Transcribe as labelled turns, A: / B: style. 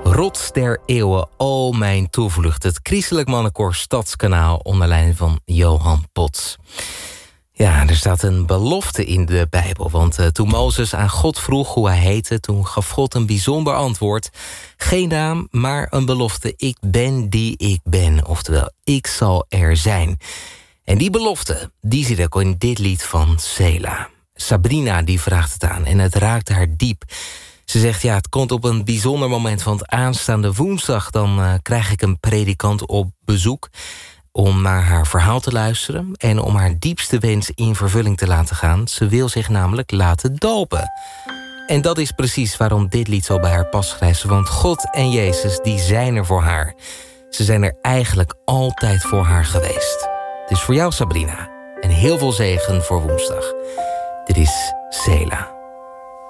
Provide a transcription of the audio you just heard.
A: Rots der eeuwen, o mijn toevlucht. Het christelijk mannenkoor Stadskanaal onder leiding van Johan Pots. Ja, er staat een belofte in de Bijbel. Want toen Mozes aan God vroeg hoe hij heette, toen gaf God een bijzonder antwoord. Geen naam, maar een belofte. Ik ben die ik ben. Oftewel, ik zal er zijn. En die belofte, die zit ook in dit lied van Sela. Sabrina die vraagt het aan en het raakt haar diep. Ze zegt, ja, het komt op een bijzonder moment, want aanstaande woensdag dan krijg ik een predikant op bezoek om naar haar verhaal te luisteren en om haar diepste wens in vervulling te laten gaan. Ze wil zich namelijk laten dopen. En dat is precies waarom dit lied zo bij haar past schrijft. Want God en Jezus, die zijn er voor haar. Ze zijn er eigenlijk altijd voor haar geweest. Het is voor jou, Sabrina. En heel veel zegen voor woensdag. Dit is Sela.